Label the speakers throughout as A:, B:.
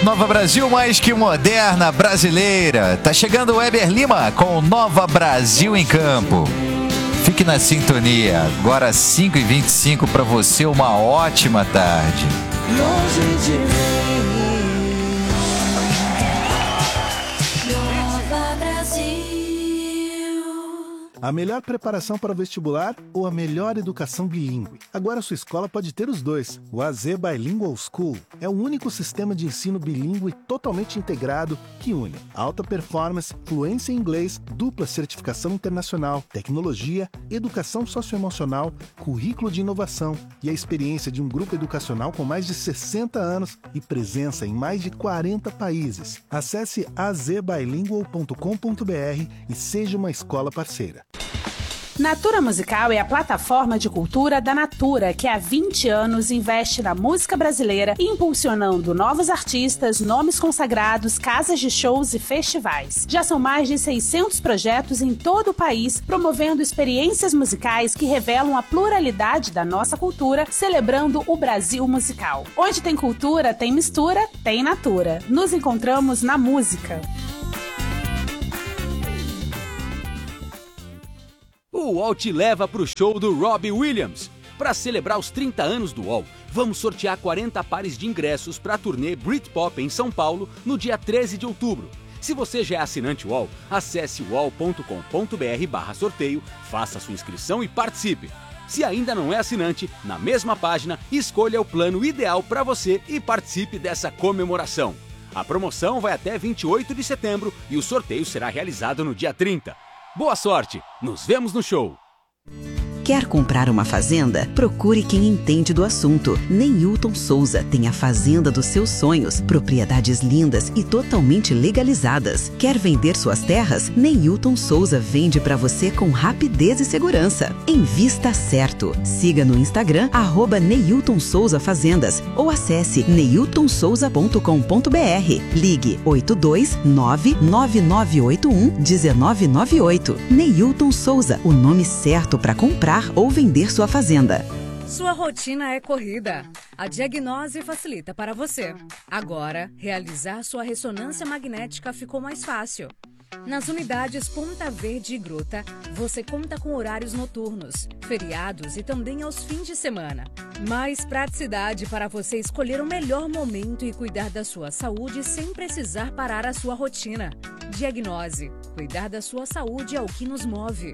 A: Nova Brasil, mais que moderna brasileira. Tá chegando o Weber Lima com Nova Brasil em Campo. Fique na sintonia. Agora 5h25 para você, uma ótima tarde.
B: Longe de mim. Nova Brasil.
C: A melhor preparação para o vestibular ou a melhor educação bilíngue? Agora sua escola pode ter os dois. O AZ Bilingual School é o único sistema de ensino bilíngue totalmente integrado que une alta performance, fluência em inglês, dupla certificação internacional, tecnologia, educação socioemocional, currículo de inovação e a experiência de um grupo educacional com mais de 60 anos e presença em mais de 40 países. Acesse azbilingual.com.br e seja uma escola parceira.
D: Natura Musical é a plataforma de cultura da Natura, que há 20 anos investe na música brasileira, impulsionando novos artistas, nomes consagrados, casas de shows e festivais. Já são mais de 600 projetos em todo o país, promovendo experiências musicais que revelam a pluralidade da nossa cultura, celebrando o Brasil musical. Onde tem cultura, tem mistura, tem Natura. Nos encontramos na música.
E: O UOL te leva para o show do Robbie Williams. Para celebrar os 30 anos do UOL, vamos sortear 40 pares de ingressos para a turnê Britpop em São Paulo no dia 13 de outubro. Se você já é assinante UOL, acesse uol.com.br/sorteio, faça sua inscrição e participe. Se ainda não é assinante, na mesma página, escolha o plano ideal para você e participe dessa comemoração. A promoção vai até 28 de setembro e o sorteio será realizado no dia 30. Boa sorte! Nos vemos no show!
F: Quer comprar uma fazenda? Procure quem entende do assunto. Neilton Souza tem a fazenda dos seus sonhos, propriedades lindas e totalmente legalizadas. Quer vender suas terras? Neilton Souza vende para você com rapidez e segurança. Invista certo. Siga no Instagram @Neilton Souza Fazendas ou acesse neiltonsouza.com.br. Ligue 829-9981-1998. Neilton Souza, o nome certo para comprar ou vender sua fazenda.
G: Sua rotina é corrida. A Diagnose facilita para você. Agora, realizar sua ressonância magnética ficou mais fácil. Nas unidades Ponta Verde e Gruta, você conta com horários noturnos, feriados e também aos fins de semana. Mais praticidade para você escolher o melhor momento e cuidar da sua saúde sem precisar parar a sua rotina. Diagnose. Cuidar da sua saúde é o que nos move.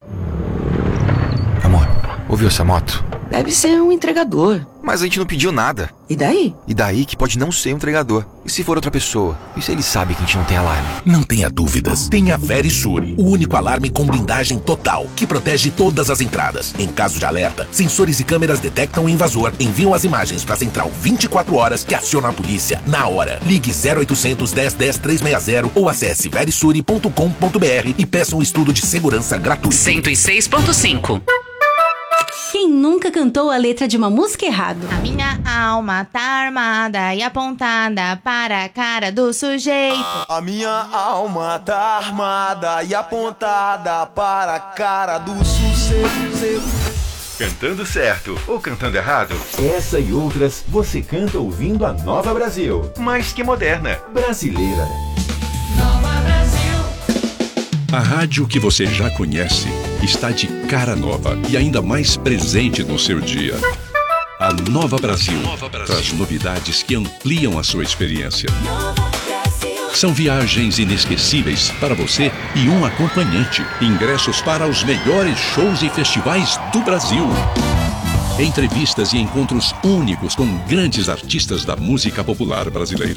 H: Amor, ouviu essa moto?
I: Deve ser um entregador.
H: Mas a gente não pediu nada.
I: E daí?
H: E daí que pode não ser um entregador. E se for outra pessoa? E se ele sabe que a gente não tem alarme?
J: Não tenha dúvidas. Tenha Verisure, o único alarme com blindagem total, que protege todas as entradas. Em caso de alerta, sensores e câmeras detectam o invasor, enviam as imagens para a central 24 horas que aciona a polícia na hora. Ligue 0800 10 10 360 ou acesse verisure.com.br e peça um estudo de segurança gratuito.
K: 106.5. Quem nunca cantou a letra de uma música errado?
L: A minha alma tá armada e apontada para a cara do sujeito.
M: A minha alma tá armada e apontada para a cara do sujeito.
N: Cantando certo ou cantando errado? Essa e outras você canta ouvindo a Nova Brasil. Mais que moderna, brasileira.
B: Nova Brasil.
O: A rádio que você já conhece está de cara nova e ainda mais presente no seu dia. A Nova Brasil traz novidades que ampliam a sua experiência. São viagens inesquecíveis para você e um acompanhante. Ingressos para os melhores shows e festivais do Brasil. Entrevistas e encontros únicos com grandes artistas da música popular brasileira.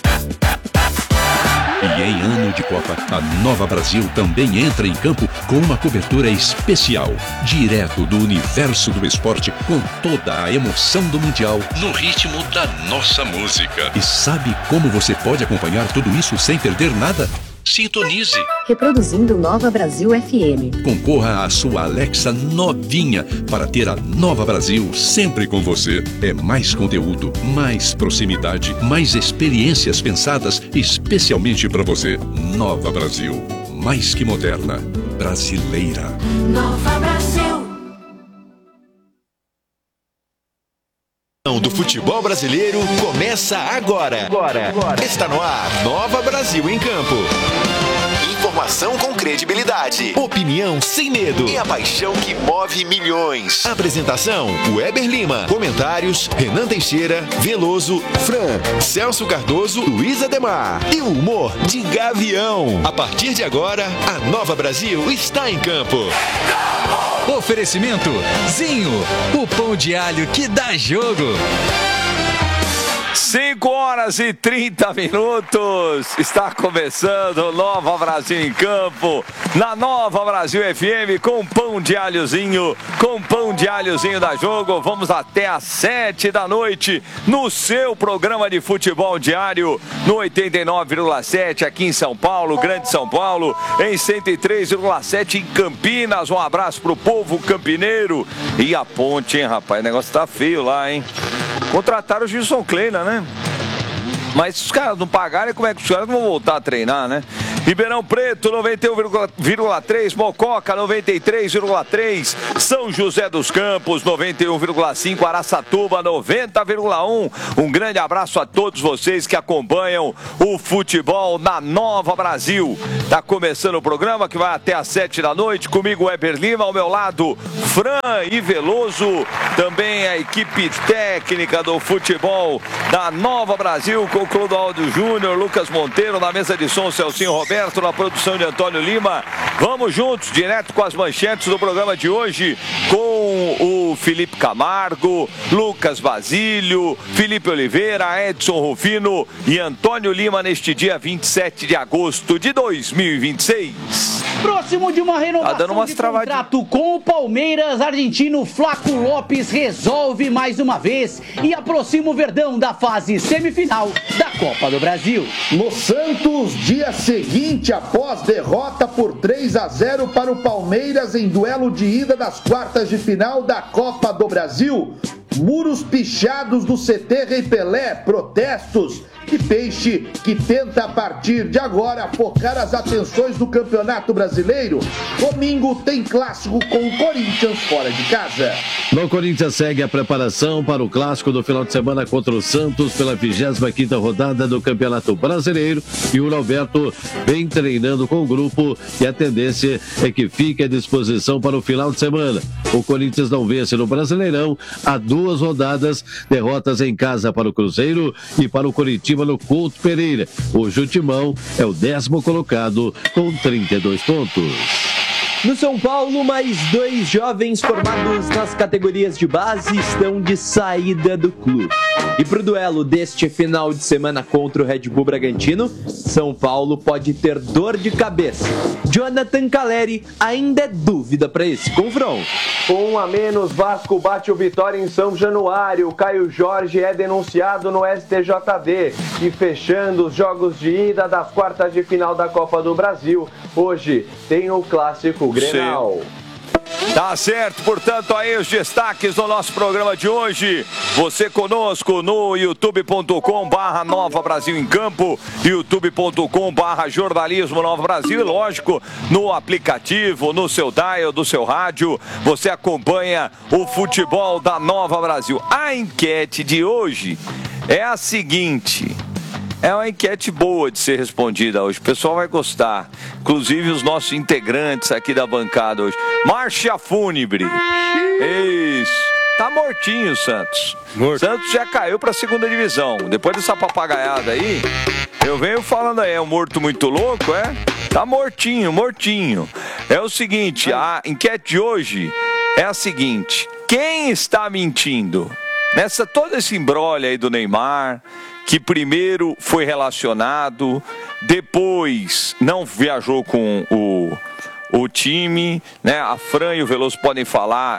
O: E em ano de Copa, a Nova Brasil também entra em campo com uma cobertura especial, direto do universo do esporte, com toda a emoção do Mundial, no ritmo da nossa música. E sabe como você pode acompanhar tudo isso sem perder nada? Sintonize.
P: Reproduzindo Nova Brasil FM.
O: Concorra à sua Alexa novinha para ter a Nova Brasil sempre com você. É mais conteúdo, mais proximidade, mais experiências pensadas especialmente para você. Nova Brasil, mais que moderna, brasileira.
B: Nova Brasil.
N: Do futebol brasileiro começa agora. Está no ar, Nova Brasil em Campo. Informação com credibilidade, opinião sem medo e a paixão que move milhões. Apresentação, Weber Lima. Comentários, Renan Teixeira, Veloso, Fran, Celso Cardoso, Luiz Ademar. E o humor de Gavião. A partir de agora, a Nova Brasil está em campo.
A: Oferecimento Zinho, o pão de alho que dá jogo.
Q: 5h30. Está começando Nova Brasil em Campo, na Nova Brasil FM, com pão de alhozinho, da Jogo. Vamos até às 7 da noite no seu programa de futebol diário, no 89,7 aqui em São Paulo, Grande São Paulo, em 103,7 em Campinas. Um abraço pro povo campineiro. E a ponte, hein, rapaz? O negócio tá feio lá, hein? Contrataram o Gilson Kleina, né? Mas se os caras não pagarem, como é que os caras vão voltar a treinar, né? Ribeirão Preto, 91,3, Mococa, 93,3, São José dos Campos, 91,5, Araçatuba, 90,1. Um grande abraço a todos vocês que acompanham o futebol na Nova Brasil. Tá começando o programa que vai até às 7 da noite, comigo Weber Lima, ao meu lado Fran e Veloso, também a equipe técnica do futebol da Nova Brasil, com o Clodoaldo Júnior, Lucas Monteiro, na mesa de som, Celcinho Roberto, na produção de Antônio Lima. Vamos juntos, direto com as manchetes do programa de hoje, com o Felipe Camargo, Lucas Basílio, Felipe Oliveira, Edson Rufino e Antônio Lima, neste dia 27 de agosto de 2026.
R: Próximo de uma renovação de contrato com o Palmeiras, argentino Flaco Lopes resolve mais uma vez e aproxima o Verdão da fase semifinal da Copa do Brasil.
S: No Santos, dia seguinte, após derrota por 3-0 para o Palmeiras em duelo de ida das quartas de final da Copa do Brasil, muros pichados do CT Rei Pelé, protestos e Peixe, que tenta a partir de agora focar as atenções do Campeonato Brasileiro. Domingo tem clássico com o Corinthians fora de casa.
T: No Corinthians segue a preparação para o clássico do final de semana contra o Santos pela 25ª rodada do Campeonato Brasileiro, e o Alberto vem treinando com o grupo e a tendência é que fique à disposição para o final de semana. O Corinthians não vence no Brasileirão há 2 rodadas, derrotas em casa para o Cruzeiro e para o Coritiba no Couto Pereira. Hoje o Timão é o 10º colocado com 32 pontos.
U: No São Paulo, mais 2 jovens formados nas categorias de base estão de saída do clube. E para o duelo deste final de semana contra o Red Bull Bragantino, São Paulo pode ter dor de cabeça. Jonathan Caleri ainda é dúvida para esse confronto.
V: Com 1 a menos, Vasco bate o Vitória em São Januário. Caio Jorge é denunciado no STJD. E fechando os jogos de ida das quartas de final da Copa do Brasil, hoje tem o clássico Grenal.
Q: Tá certo, portanto, aí os destaques do nosso programa de hoje. Você conosco no youtube.com/Nova Brasil em Campo, youtube.com/Jornalismo Nova Brasil, e lógico, no aplicativo, no seu dial, do seu rádio, você acompanha o futebol da Nova Brasil. A enquete de hoje é a seguinte. É uma enquete boa de ser respondida hoje. O pessoal vai gostar. Inclusive os nossos integrantes aqui da bancada hoje. Marcha fúnebre. Isso. Tá mortinho o Santos. Santos já caiu pra 2ª divisão. Depois dessa papagaiada aí, eu venho falando aí, é um morto muito louco, é? Tá mortinho. É o seguinte, a enquete de hoje é a seguinte. Quem está mentindo? Nessa todo esse imbróglio aí do Neymar, que primeiro foi relacionado, depois não viajou com o time, né? A Fran e o Veloso podem falar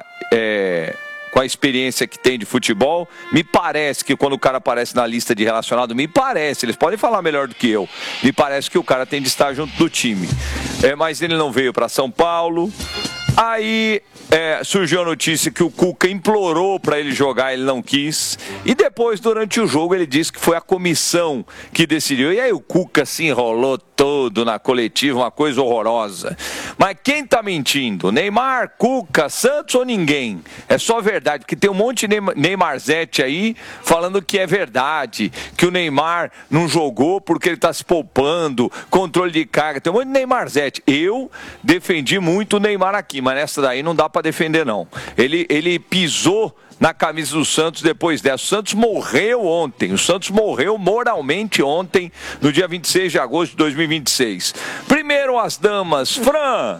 Q: com a experiência que tem de futebol. Me parece que quando o cara aparece na lista de relacionado, eles podem falar melhor do que eu, me parece que o cara tem de estar junto do time. Mas ele não veio para São Paulo. Aí surgiu a notícia que o Cuca implorou para ele jogar, ele não quis. E depois, durante o jogo, ele disse que foi a comissão que decidiu. E aí o Cuca se enrolou todo na coletiva, uma coisa horrorosa. Mas quem tá mentindo? Neymar, Cuca, Santos ou ninguém? É só verdade, porque tem um monte de Neymarzete aí falando que é verdade, que o Neymar não jogou porque ele tá se poupando, controle de carga, tem um monte de Neymarzete. Eu defendi muito o Neymar aqui, mas nessa daí não dá pra defender não. Ele pisou na camisa do Santos depois dessa. O Santos morreu ontem. O Santos morreu moralmente ontem, no dia 26 de agosto de 2026. Primeiro as damas. Fran,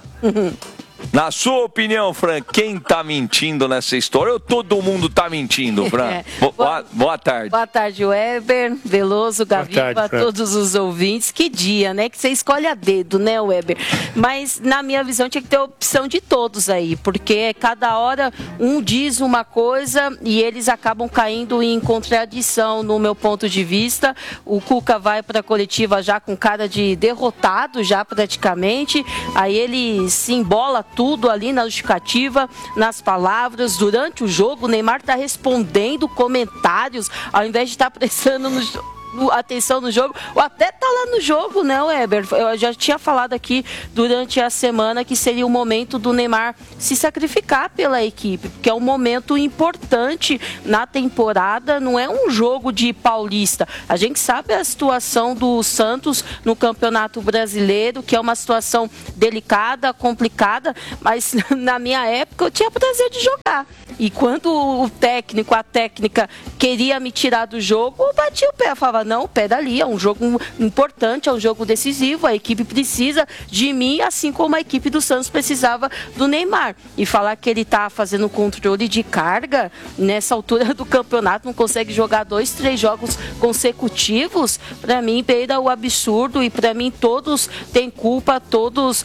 Q: na sua opinião, Fran, quem tá mentindo nessa história? Ou todo mundo tá mentindo, Fran? Boa tarde.
C: Boa tarde, Weber, Veloso, Gaviva, todos os ouvintes. Que dia, né? Que você escolhe a dedo, né, Weber? Mas, na minha visão, tinha que ter opção de todos aí, porque cada hora um diz uma coisa e eles acabam caindo em contradição, no meu ponto de vista. O Cuca vai para a coletiva já com cara de derrotado, já praticamente. Aí ele se embola tudo ali na justificativa, nas palavras. Durante o jogo, o Neymar está respondendo comentários, ao invés de estar prestando atenção no jogo, ou até tá lá no jogo, né, Weber? Eu já tinha falado aqui durante a semana que seria o momento do Neymar se sacrificar pela equipe, porque é um momento importante na temporada, não é um jogo de paulista. A gente sabe a situação do Santos no Campeonato Brasileiro, que é uma situação delicada, complicada, mas na minha época eu tinha prazer de jogar. E quando o técnico, a técnica queria me tirar do jogo, eu bati o pé, eu falava, não, o pé dali, é um jogo importante, é um jogo decisivo, a equipe precisa de mim, assim como a equipe do Santos precisava do Neymar. E falar que ele está fazendo controle de carga nessa altura do campeonato, não consegue jogar 2, 3 jogos consecutivos, para mim beira o absurdo, e para mim todos têm culpa, todos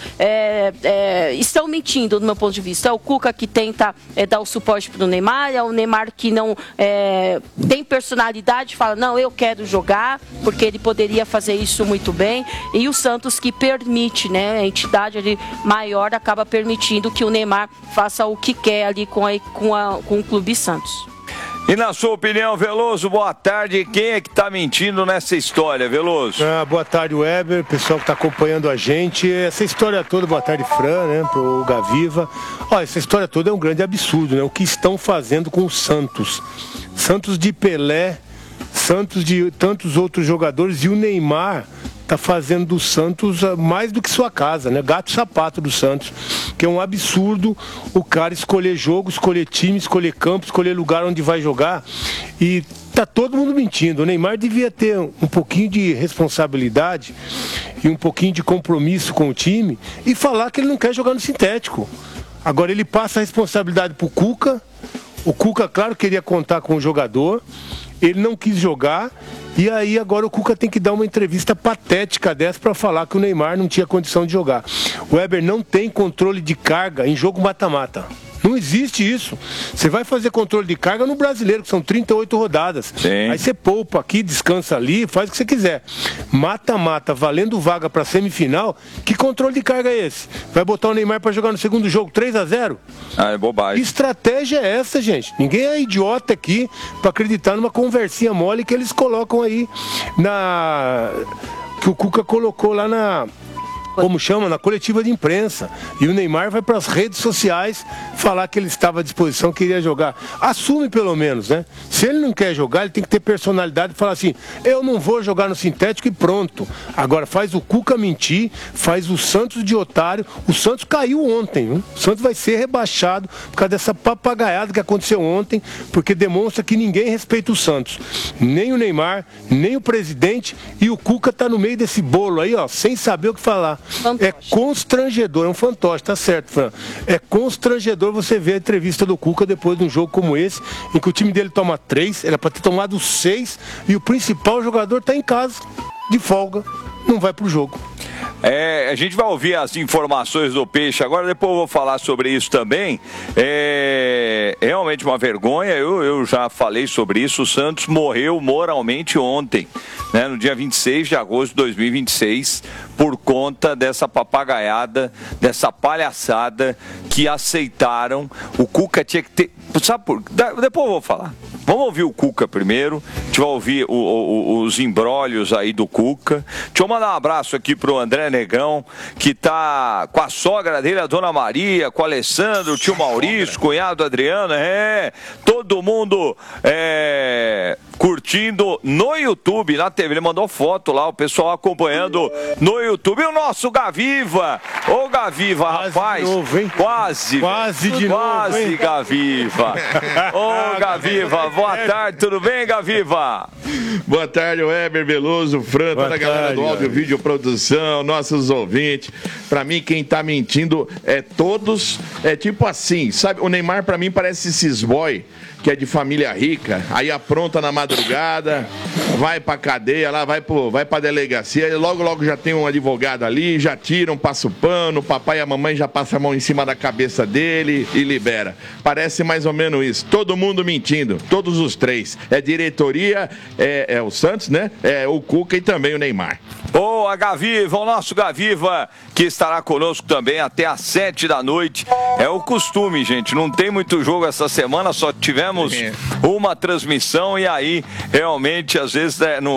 C: estão mentindo do meu ponto de vista. É o Cuca que tenta dar o suporte para o Neymar, é o Neymar que não tem personalidade, fala, não, eu quero jogar, porque ele poderia fazer isso muito bem, e o Santos que permite, né, a entidade ali maior acaba permitindo que o Neymar faça o que quer ali com o Clube Santos.
Q: E na sua opinião, Veloso, boa tarde. Quem é que tá mentindo nessa história, Veloso?
D: Boa tarde, Weber, pessoal que tá acompanhando a gente. Essa história toda, boa tarde, Fran, né, pro Gaviva. Essa história toda é um grande absurdo, né? O que estão fazendo com o Santos. Santos de Pelé, Santos de tantos outros jogadores, e o Neymar tá fazendo do Santos mais do que sua casa, né? Gato sapato do Santos, que é um absurdo o cara escolher jogo, escolher time, escolher campo, escolher lugar onde vai jogar, e tá todo mundo mentindo. O Neymar devia ter um pouquinho de responsabilidade e um pouquinho de compromisso com o time e falar que ele não quer jogar no sintético. Agora ele passa a responsabilidade pro Cuca. O Cuca, claro, queria contar com o jogador, ele não quis jogar, e aí agora o Cuca tem que dar uma entrevista patética dessa para falar que o Neymar não tinha condição de jogar. O Weber não tem controle de carga em jogo mata-mata. Não existe isso. Você vai fazer controle de carga no Brasileiro, que são 38 rodadas. Sim. Aí você poupa aqui, descansa ali, faz o que você quiser. Mata-mata, valendo vaga para semifinal, que controle de carga é esse? Vai botar o Neymar para jogar no segundo jogo 3-0?
Q: É bobagem.
D: Que estratégia é essa, gente? Ninguém é idiota aqui para acreditar numa conversinha mole que eles colocam aí que o Cuca colocou lá na coletiva de imprensa. E o Neymar vai para as redes sociais falar que ele estava à disposição, queria jogar. Assume pelo menos, né? Se ele não quer jogar, ele tem que ter personalidade e falar assim, eu não vou jogar no sintético e pronto. Agora faz o Cuca mentir, faz o Santos de otário. O Santos caiu ontem, viu? O Santos vai ser rebaixado por causa dessa papagaiada que aconteceu ontem, porque demonstra que ninguém respeita o Santos. Nem o Neymar, nem o presidente, e o Cuca tá no meio desse bolo aí, ó, sem saber o que falar. Fantoche. É constrangedor, é um fantoche, tá certo, Fran? É constrangedor você ver a entrevista do Cuca depois de um jogo como esse, em que o time dele toma 3, era para ter tomado 6, e o principal jogador tá em casa, de folga, não vai pro jogo.
Q: A gente vai ouvir as informações do Peixe agora, depois eu vou falar sobre isso também. É realmente uma vergonha, eu já falei sobre isso. O Santos morreu moralmente ontem. né, no dia 26 de agosto de 2026, por conta dessa papagaiada, dessa palhaçada que aceitaram. O Cuca tinha que ter... Sabe por... Depois eu vou falar. Vamos ouvir o Cuca primeiro. A gente vai ouvir os imbrólios aí do Cuca. Deixa eu mandar um abraço aqui pro André Negão, que tá com a sogra dele, a Dona Maria, com o Alessandro, o tio Maurício, cunhado Adriano. Todo mundo curtindo no YouTube, na TV. Ele mandou foto lá, o pessoal acompanhando no YouTube. E o nosso Gaviva. Ô, Gaviva, rapaz. Quase de novo, hein? Gaviva. Ô, Gaviva, boa tarde, tudo bem, Gaviva?
E: Boa tarde, Weber Veloso, Fran, toda a galera do áudio, vídeo, produção, nossos ouvintes. Pra mim, quem tá mentindo é todos, tipo assim, sabe? O Neymar, pra mim, parece esses boy que é de família rica, aí apronta na madrugada, vai pra cadeia lá, vai pra delegacia, e logo já tem um advogado ali, já tiram, passa o pano, o papai e a mamãe já passam a mão em cima da cabeça dele e libera. Parece mais ou menos isso. Todo mundo mentindo, todos os três. É diretoria, é o Santos, né? É o Cuca e também o Neymar.
Q: Boa, Gaviva, o nosso Gaviva, que estará conosco também até às 7 da noite. É o costume, gente, não tem muito jogo essa semana, só tivemos uma transmissão e aí, realmente, às vezes,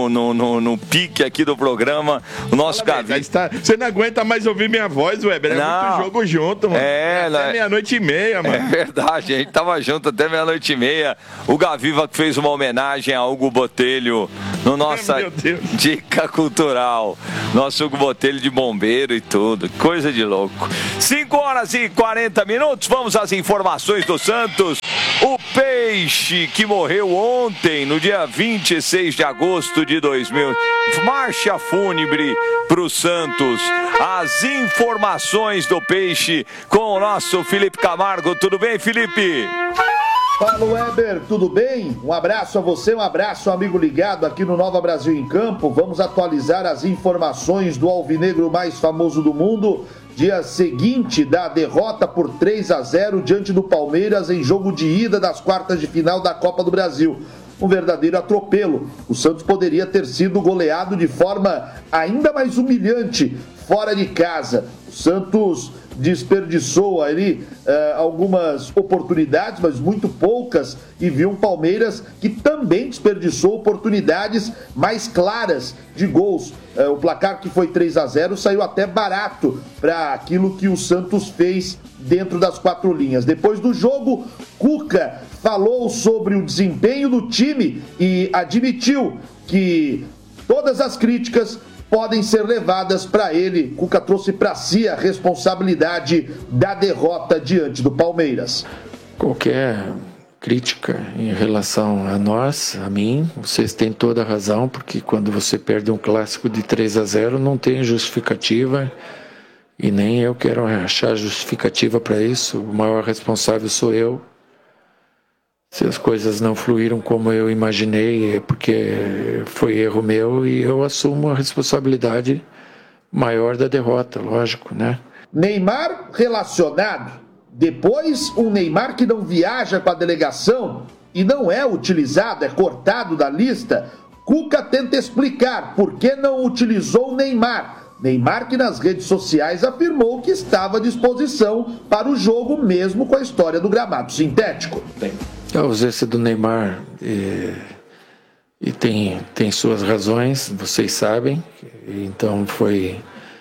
Q: no pique aqui do programa, o nosso Gaviva...
E: Você não aguenta mais ouvir minha voz, Weber, muito jogo junto, mano. Até meia-noite e meia, mano.
Q: É verdade, a gente tava junto até meia-noite e meia. O Gaviva que fez uma homenagem a Hugo Botelho no nossa Dica Cultural. Nosso Hugo Botelho de bombeiro e tudo, coisa de louco. 5 horas e 40 minutos, vamos às informações do Santos. O Peixe, que morreu ontem, no dia 26 de agosto de 2000. Marcha fúnebre para o Santos. As informações do Peixe com o nosso Felipe Camargo. Tudo bem, Felipe?
S: Fala, Weber, tudo bem? Um abraço a você, um abraço, amigo ligado aqui no Nova Brasil em Campo. Vamos atualizar as informações do alvinegro mais famoso do mundo. Dia seguinte da derrota por 3-0 diante do Palmeiras em jogo de ida das quartas de final da Copa do Brasil. Um verdadeiro atropelo. O Santos poderia ter sido goleado de forma ainda mais humilhante fora de casa. O Santos desperdiçou ali algumas oportunidades, mas muito poucas, e viu um Palmeiras que também desperdiçou oportunidades mais claras de gols. O placar, que foi 3-0, saiu até barato para aquilo que o Santos fez dentro das quatro linhas. Depois do jogo, Cuca falou sobre o desempenho do time e admitiu que todas as críticas podem ser levadas para ele. Cuca trouxe para si a responsabilidade da derrota diante do Palmeiras.
F: Qualquer crítica em relação a nós, a mim, vocês têm toda a razão, porque quando você perde um clássico de 3-0 não tem justificativa, e nem eu quero achar justificativa para isso. O maior responsável sou eu. Se as coisas não fluíram como eu imaginei, é porque foi erro meu, e eu assumo a responsabilidade maior da derrota, lógico, né?
S: Neymar relacionado. Depois, um Neymar que não viaja com a delegação e não é utilizado, é cortado da lista. Cuca tenta explicar por que não utilizou o Neymar. Neymar, que nas redes sociais afirmou que estava à disposição para o jogo, mesmo com a história do gramado sintético.
F: A ausência do Neymar e tem suas razões, vocês sabem. Então foi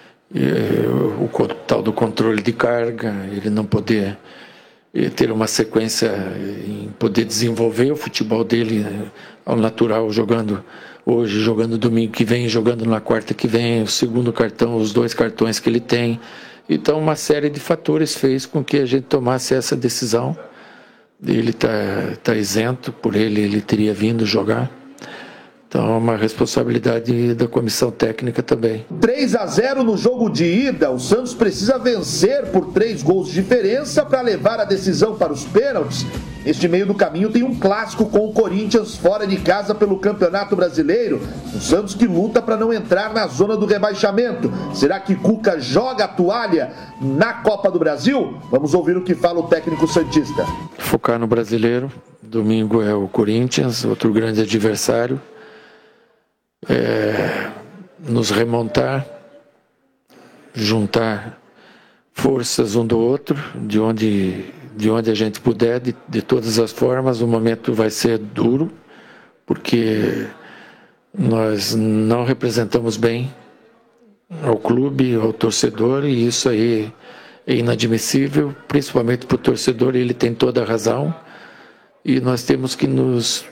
F: o tal do controle de carga, ele não poder ter uma sequência em poder desenvolver o futebol dele ao natural, jogando hoje, jogando domingo que vem, jogando na quarta que vem, o segundo cartão, os 2 cartões que ele tem. Então uma série de fatores fez com que a gente tomasse essa decisão. Ele está isento, por ele teria vindo jogar. Então é uma responsabilidade da comissão técnica também.
S: 3-0 no jogo de ida. O Santos precisa vencer por 3 gols de diferença para levar a decisão para os pênaltis. Neste meio do caminho tem um clássico com o Corinthians fora de casa pelo Campeonato Brasileiro. O Santos que luta para não entrar na zona do rebaixamento. Será que Cuca joga a toalha na Copa do Brasil? Vamos ouvir o que fala o técnico santista.
F: Focar no brasileiro. Domingo é o Corinthians, outro grande adversário. nos remontar, juntar forças um do outro, de onde a gente puder, de todas as formas. O momento vai ser duro, porque nós não representamos bem ao clube, ao torcedor, e isso aí é inadmissível, principalmente para o torcedor. Ele tem toda a razão, e nós temos que nos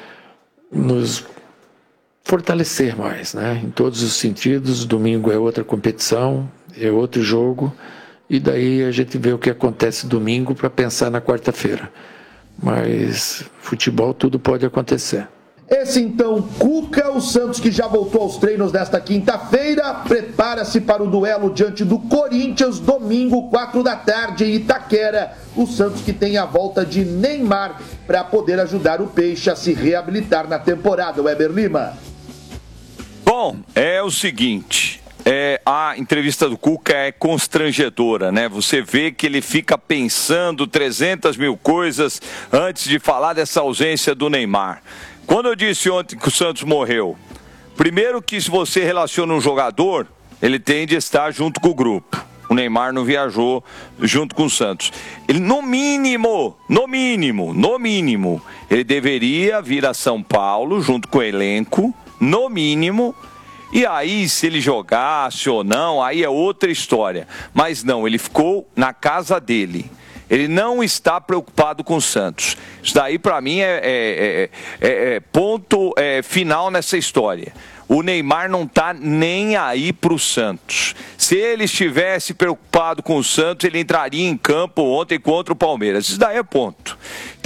F: fortalecer mais, né? Em todos os sentidos. Domingo é outra competição, é outro jogo, e daí a gente vê o que acontece domingo para pensar na quarta-feira. Mas futebol, tudo pode acontecer.
S: Esse então, Cuca, o Santos que já voltou aos treinos nesta quinta-feira, prepara-se para o duelo diante do Corinthians, domingo, 4 da tarde, em Itaquera. O Santos que tem a volta de Neymar para poder ajudar o Peixe a se reabilitar na temporada. Weber Lima.
Q: Bom, é o seguinte, a entrevista do Cuca é constrangedora, né? Você vê que ele fica pensando 300 mil coisas antes de falar dessa ausência do Neymar. Quando eu disse ontem que o Santos morreu, primeiro que se você relaciona um jogador, ele tem de estar junto com o grupo. O Neymar não viajou junto com o Santos. Ele, no mínimo, ele deveria vir a São Paulo junto com o elenco, no mínimo. E aí, se ele jogasse ou não, aí é outra história. Mas não, ele ficou na casa dele. Ele não está preocupado com o Santos. Isso daí, para mim, é ponto final nessa história. O Neymar não está nem aí para o Santos. Se ele estivesse preocupado com o Santos, ele entraria em campo ontem contra o Palmeiras. Isso daí é ponto.